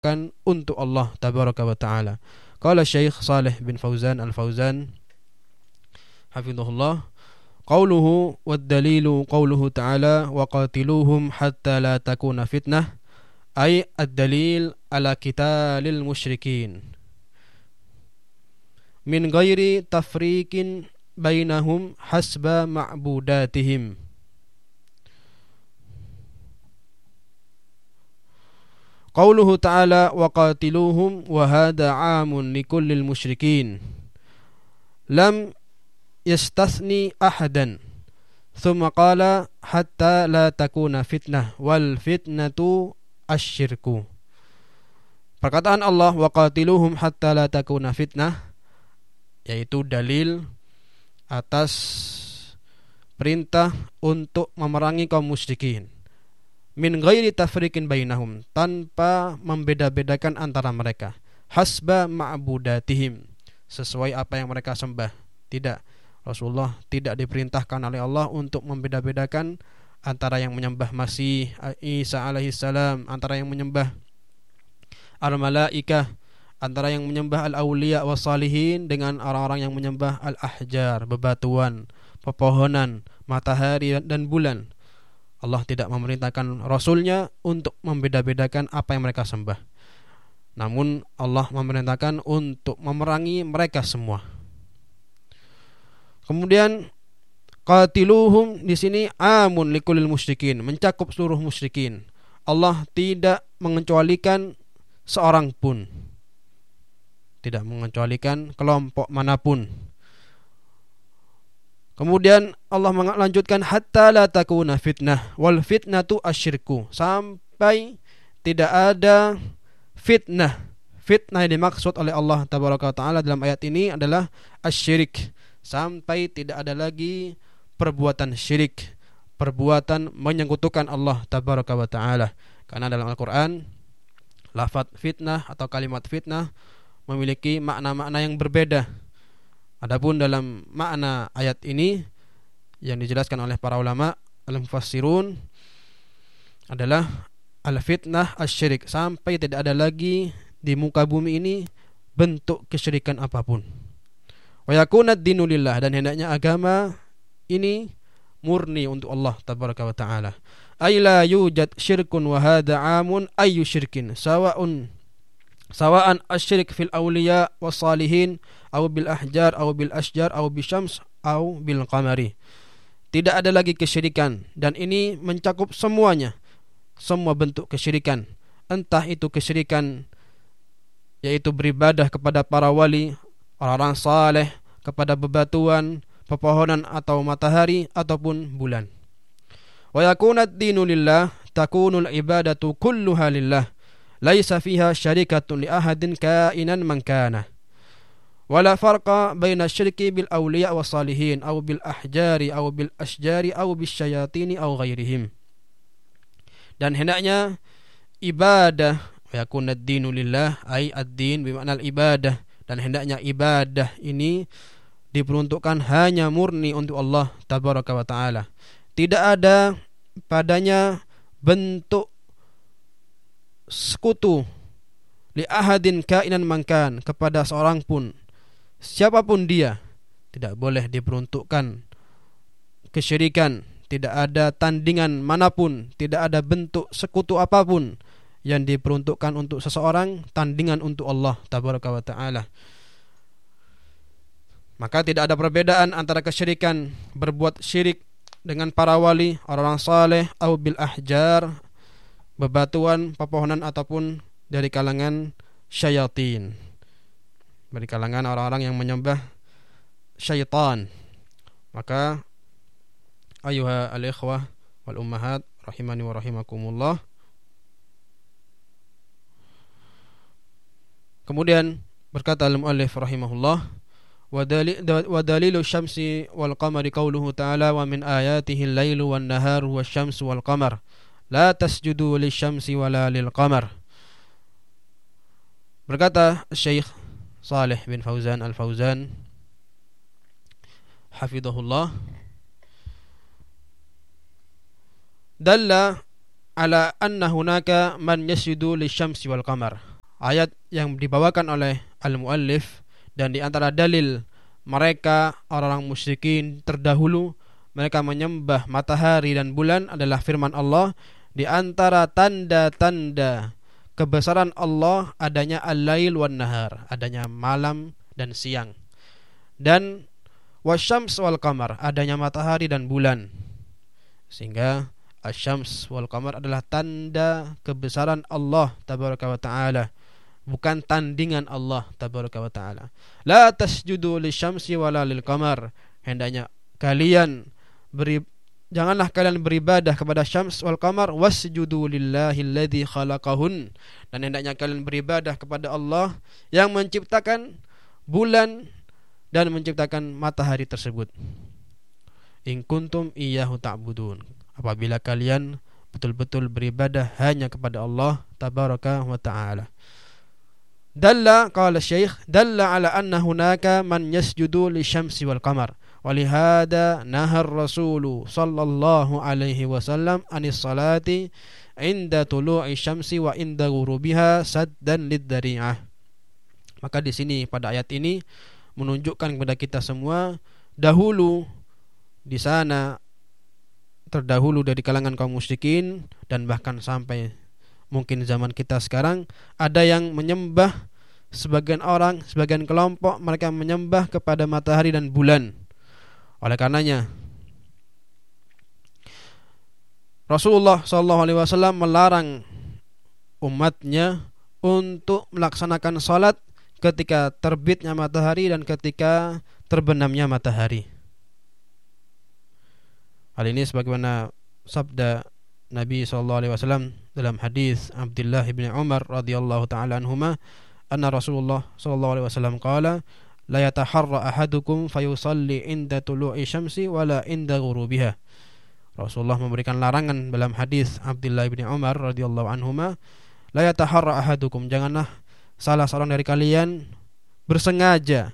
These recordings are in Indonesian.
kan untuk Allah tabaraka wa ta'ala. Qala Syekh Shalih bin Fauzan Al-Fauzan hafizahullah, qauluhu wad dalilu qauluhu ta'ala wa qatiluhum hatta la takuna fitnah, ay ad-dalil ala qitalil musyrikin min ghairi tafriqin bainahum hasba ma'budatihim. Qauluhu ta'ala wa qatiluhum wa hadha 'amun likullil musyrikin lam yastathni ahadan, thumma qala hatta la takuna fitnah wal fitnatu asyirku. Perkataan Allah wa qatiluhum hatta la takuna fitnah yaitu dalil atas perintah untuk memerangi kaum musyrikin min ghairi tafriqin bainahum, tanpa membeda-bedakan antara mereka, hasba ma'budatihim, sesuai apa yang mereka sembah. Tidak, Rasulullah tidak diperintahkan oleh Allah untuk membeda-bedakan antara yang menyembah Masih Isa alaihissalam, antara yang menyembah al-malaikah, antara yang menyembah al-awliya wa salihin dengan orang-orang yang menyembah al-ahjar, bebatuan, pepohonan, matahari dan bulan. Allah tidak memerintahkan Rasulnya untuk membeda-bedakan apa yang mereka sembah. Namun Allah memerintahkan untuk memerangi mereka semua. Kemudian qatiluhum di sini amun likulil musyrikin, mencakup seluruh musyrikin. Allah tidak mengecualikan seorang pun, tidak mengecualikan kelompok manapun. Kemudian Allah melanjutkan hatta la takuna fitnah wal fitnatu asyirku, sampai tidak ada fitnah. Fitnah yang dimaksud oleh Allah tabaraka wa taala dalam ayat ini adalah asyirik, sampai tidak ada lagi perbuatan syirik, perbuatan menyekutukan Allah tabaraka wa taala. Karena dalam Al-Qur'an lafaz fitnah atau kalimat fitnah memiliki makna-makna yang berbeda. Adapun dalam makna ayat ini yang dijelaskan oleh para ulama al-mufassirun adalah al-fitnah asyirik, sampai tidak ada lagi di muka bumi ini bentuk kesyirikan apapun. Wa yakunad dinu lillah, dan hendaknya agama ini murni untuk Allah tabaraka wa taala. Ay la yujad syirkun wa hadha amun ayyu syirkin sawa'an asyirik fil awliya was salihin aw bil ahjar aw bil asjar aw bisyams aw bil qamari. Tidak ada lagi kesyirikan, dan ini mencakup semuanya, semua bentuk kesyirikan, entah itu kesyirikan yaitu beribadah kepada para wali, orang-orang saleh, kepada bebatuan, pepohonan atau matahari ataupun bulan. Wa yakunad dinu lillah, takunul ibadatu kulluha lillah, laisa fiha syarikatun li ahadin kainan man kana. Wala farqa baina syirki bil awliya was salihin aw bil ahjari aw bil asjari aw bis syayatini aw ghairihim. Dan hendaknya ibadah, wa yakunad dinu lillah, ay ad-din bermakna ibadah, dan hendaknya ibadah ini diperuntukkan hanya murni untuk Allah tabaraka wa taala. Tidak ada padanya bentuk sekutu li ahadin kainan mankan, kepada seorang pun, siapapun dia, tidak boleh diperuntukkan kesyirikan. Tidak ada tandingan manapun, tidak ada bentuk sekutu apapun yang diperuntukkan untuk seseorang, tandingan untuk Allah tabaraka wa taala. Maka tidak ada perbedaan antara kesyirikan berbuat syirik dengan para wali, orang-orang saleh, au bil ahjar, bebatuan, pepohonan, ataupun dari kalangan syayatin, dari kalangan orang-orang yang menyembah syaitan. Maka ayuha al-ikhwah wal ummahat rahimani wa rahimakumullah, kemudian berkata al-muallif rahimahullah, wa dalilu syamsi wal qamari qauluhu ta'ala wa min ayatihi al-lailu wan naharu wasyamsu wal qamar la tasjudu lisyamsi wala lil qamar. Berkata Syekh Shalih bin Fauzan Al-Fauzan hafizahullah, dalla ala anna hunaka man yasjudu lisyamsi wal qamar. ayat yang dibawakan oleh al-muallif, dan di antara dalil mereka orang-orang musyrikin terdahulu, mereka menyembah matahari dan bulan adalah firman Allah, di antara tanda-tanda kebesaran Allah adanya al-lail wan nahar, adanya malam dan siang, dan wasyams wal qamar, adanya matahari dan bulan. Sehingga asyams wal qamar adalah tanda kebesaran Allah tabaraka wa taala, bukan tandingan Allah tabaraka wa taala. La tasjudu lisyamsi wala lil qamar, hendaknya kalian janganlah kalian beribadah kepada syams wal qamar, wasjudu lillahi alladzi khalaqahun, dan hendaknya kalian beribadah kepada Allah yang menciptakan bulan dan menciptakan matahari tersebut. In kuntum iyyahu ta'budun, apabila kalian betul-betul beribadah hanya kepada Allah tabaraka wa taala. Dalla qala syekh dalla ala anna hunaka man yasjudu lisyamsi wal qamar, walihada nahar rasulu sallallahu alaihi wasallam anis salati inda tulu'i syamsi wa inda ghurubiha saddan lidzari'ah. Maka di sini pada ayat ini menunjukkan kepada kita semua, dahulu di sana terdahulu dari kalangan kaum musyrikin, dan bahkan sampai mungkin zaman kita sekarang, ada yang menyembah, sebagian orang, sebagian kelompok mereka menyembah kepada matahari dan bulan. Oleh karenanya Rasulullah SAW melarang umatnya untuk melaksanakan salat ketika terbitnya matahari dan ketika terbenamnya matahari. Hal ini sebagaimana sabda Nabi SAW dalam hadis Abdullah bin Umar radhiyallahu taala anhuma, anna Rasulullah SAW qala la yataharra ahadukum fayusalli inda tulu'i syamsi wala inda ghurubiha. Rasulullah memberikan larangan dalam hadis Abdullah bin Umar radhiyallahu anhuma, la yataharra ahadukum, janganlah salah seorang dari kalian bersengaja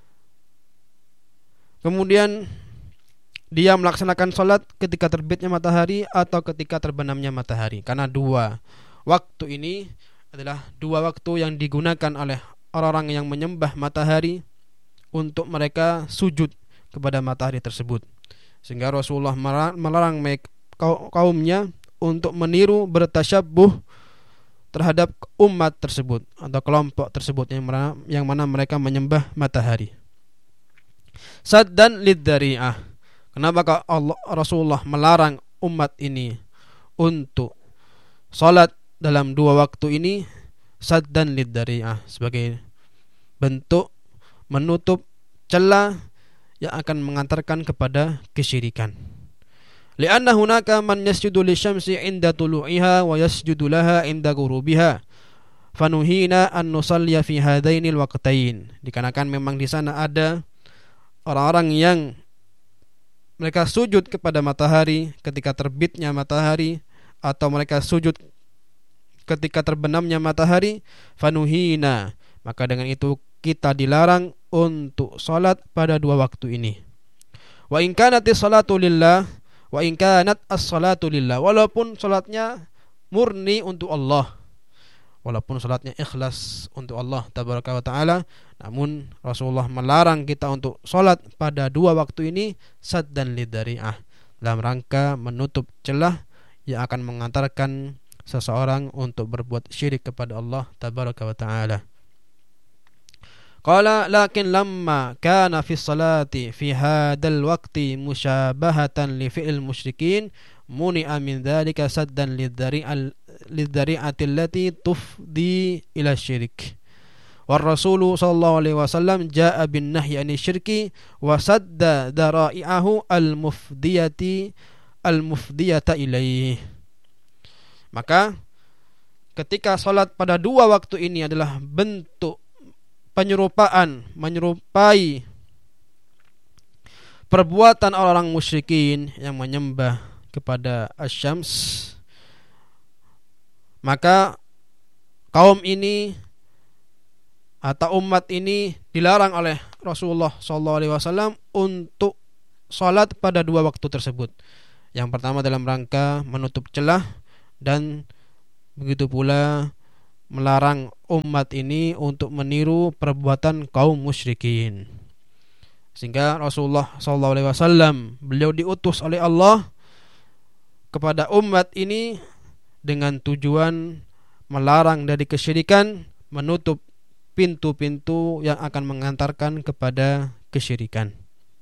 kemudian dia melaksanakan salat ketika terbitnya matahari atau ketika terbenamnya matahari, karena dua waktu ini adalah dua waktu yang digunakan oleh orang-orang yang menyembah matahari untuk mereka sujud kepada matahari tersebut. Sehingga Rasulullah melarang kaumnya untuk meniru, bertasyabbuh terhadap umat tersebut atau kelompok tersebut yang mana mereka menyembah matahari. Saddan lidzari'ah, kenapa Rasulullah melarang umat ini untuk salat dalam dua waktu ini? Saddan lidzari'ah, sebagai bentuk menutup celah yang akan mengantarkan kepada kesyirikan. Li'anna hunaka man yasjudu lisyamsi inda tulu'iha wa yasjudu laha inda ghurubiha, fanuhina an nusalliya fi hadainil waqtain. Dikarenakan memang di sana ada orang-orang yang mereka sujud kepada matahari ketika terbitnya matahari, atau mereka sujud ketika terbenamnya matahari. Fanuhina, maka dengan itu kita dilarang untuk salat pada dua waktu ini. Wa in kanatis salatu lillah wa in kanat as-salatu lillah, walaupun salatnya murni untuk Allah, walaupun salatnya ikhlas untuk Allah tabaraka wa taala, namun Rasulullah melarang kita untuk salat pada dua waktu ini saddan lidzari'ah, dalam rangka menutup celah yang akan mengantarkan seseorang untuk berbuat syirik kepada Allah tabaraka wa taala. Qala lakin lamma kana fi salati fi hadzal waqti musyabahatan li fi'il musyrikin muni'a min dzalika saddan lidzari'ati allati tufdi ila syirik. War Rasulu sallallahu alaihi wasallam jaa'a bin nahyi anil syirki wa sadda dara'i'ahu al-mufdiyata ilaih. Maka ketika salat pada dua waktu ini adalah bentuk menyerupai perbuatan orang-orang musyrikin yang menyembah kepada asyams, maka kaum ini atau umat ini dilarang oleh Rasulullah SAW untuk salat pada dua waktu tersebut. Yang pertama dalam rangka menutup celah, dan begitu pula melarang umat ini untuk meniru perbuatan kaum musyrikin. Sehingga Rasulullah SAW beliau diutus oleh Allah kepada umat ini dengan tujuan melarang dari kesyirikan, menutup pintu-pintu yang akan mengantarkan kepada kesyirikan.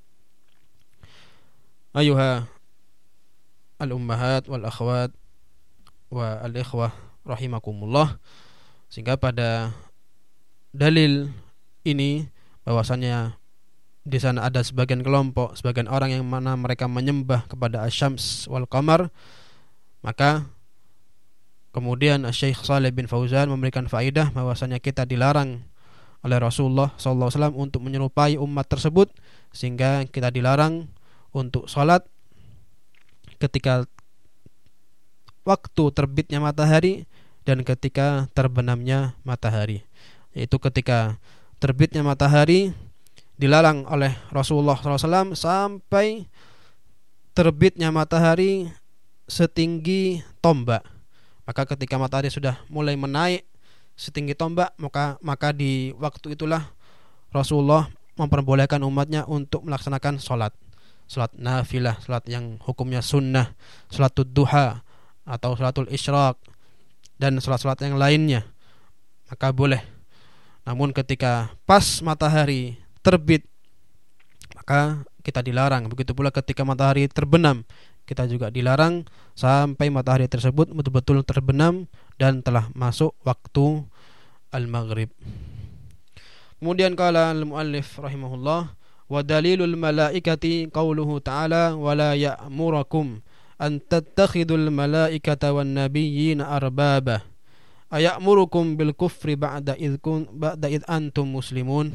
Ayuha al-ummahat wal akhwat wa al-ikhwah rahimakumullah. Sehingga pada dalil ini bahwasannya di sana ada sebagian kelompok, sebagian orang yang mana mereka menyembah kepada Asy-Syams wal Qamar, maka kemudian Syekh Shalih bin Fauzan memberikan faedah bahwasanya kita dilarang oleh Rasulullah SAW untuk menyerupai umat tersebut, sehingga kita dilarang untuk salat ketika waktu terbitnya matahari dan ketika terbenamnya matahari. Yaitu ketika terbitnya matahari dilarang oleh Rasulullah SAW sampai terbitnya matahari setinggi tombak. Maka ketika matahari sudah mulai menaik setinggi tombak, maka di waktu itulah Rasulullah memperbolehkan umatnya untuk melaksanakan salat nafilah, salat yang hukumnya sunnah, salatul duha atau salatul isyraq, dan salat-salat yang lainnya, maka boleh. Namun ketika pas matahari terbit, maka kita dilarang. Begitu pula ketika matahari terbenam, kita juga dilarang sampai matahari tersebut betul-betul terbenam dan telah masuk waktu al-maghrib. Kemudian qala al-muallif rahimahullah, wa dalilul malaikati qauluhu ta'ala wa la ya'murakum an tattakhidul malaikata wan nabiyyina arbaba ayamurukum bil kufri ba'da id antum muslimun.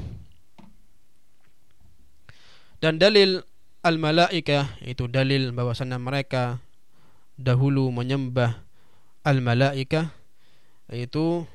Dan dalil al-malaikah itu dalil bahwasanya mereka dahulu menyembah al-malaikah, yaitu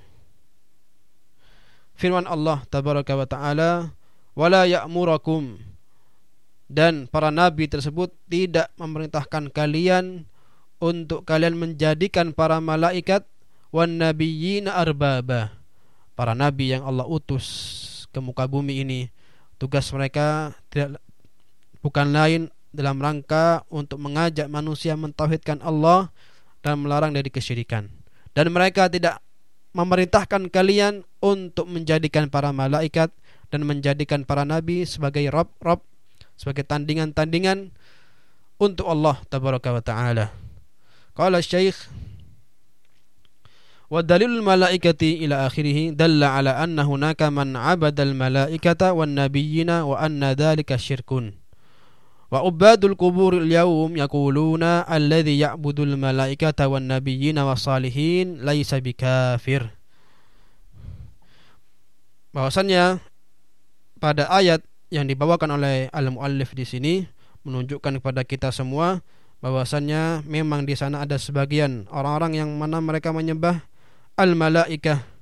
firman Allah tabaraka wa ta'ala, wala ya'murakum, dan para nabi tersebut tidak memerintahkan kalian untuk kalian menjadikan para malaikat wan nabiyyina arbaba, para nabi yang Allah utus ke muka bumi ini. Tugas mereka bukan lain dalam rangka untuk mengajak manusia mentauhidkan Allah dan melarang dari kesyirikan. Dan mereka tidak memerintahkan kalian untuk menjadikan para malaikat dan menjadikan para nabi sebagai rob, sebagai tandingan-tandingan untuk Allah tabaraka wa ta'ala. Qala Syekh, wa dalilul malaikati ila akhirih dalla ala anna hunaka man 'abadal malaikata wan nabiyyina wa anna dzalika syirkun. Wa ubadul qubur al-yawm yaquluna alladhi ya'budul malaikata wan nabiyyina was-salihin laisa bikafir. Bahwasannya pada ayat yang dibawakan oleh al-muallif di sini menunjukkan kepada kita semua bahwasannya memang di sana ada sebagian orang-orang yang mana mereka menyembah al-malaikah